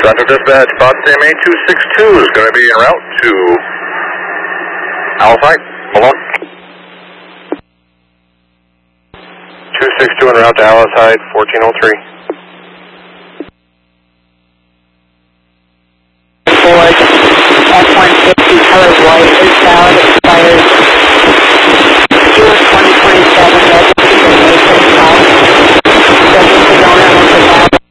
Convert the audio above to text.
Center Dispatch, Potsdam 8262 is going to be en route to Alside, Malone. 262 en route to Alside, 1403. Forward, F-150 colored white, eastbound.